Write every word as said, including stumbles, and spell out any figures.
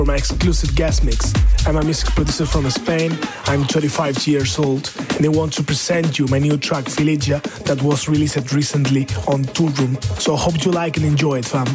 for my exclusive guest mix. I'm a music producer from Spain. I'm twenty-five years old and I want to present you my new track Filegia that was released recently on Toolroom. So I hope you like and enjoy it, fam.